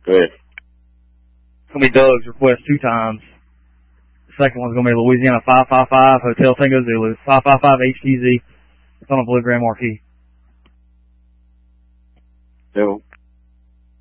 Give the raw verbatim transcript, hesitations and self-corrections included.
Go ahead. It's going to be Doug's request two times. The second one's going to be Louisiana five five five, Hotel Tango Zulu, five five five H T Z. It's on a Blue Grand Marquee. So,